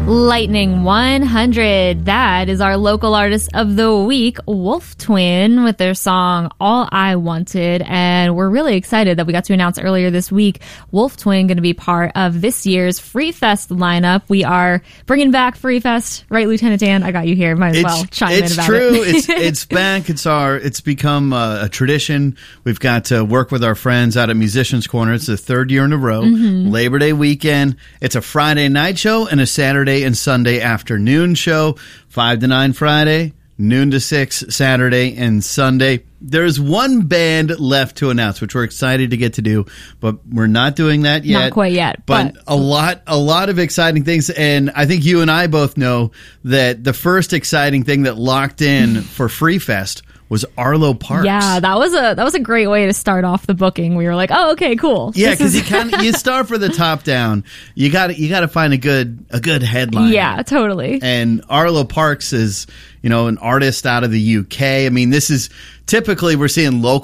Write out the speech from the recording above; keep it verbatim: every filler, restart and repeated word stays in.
Lightning one hundred. That is our local artist of the week, Wolf Twin, with their song All I Wanted. And we're really excited that we got to announce earlier this week Wolf Twin going to be part of this year's Free Fest lineup. We are bringing back Free Fest, right, Lieutenant Dan? I got you here. Might as it's, well chime it's in about true. it. it's it's back. It's our. It's become a, a tradition. We've got to work with our friends out at Musicians Corner. It's the third year in a row. Mm-hmm. Labor Day weekend. It's a Friday night show and a Saturday and Sunday afternoon show, five to nine Friday, noon to six Saturday and Sunday. There's one band left to announce, which we're excited to get to do, but we're not doing that yet. Not quite yet. But, but a lot a lot of exciting things, and I think you and I both know that the first exciting thing that locked in for Free Fest was Arlo Parks. Yeah, that was a that was a great way to start off the booking. We were like, oh, okay, cool. Yeah, because you kind of you start for the top down. You got you got to find a good a good headline. Yeah, totally. And Arlo Parks is, you know, an artist out of the U K. I mean, this is typically we're seeing local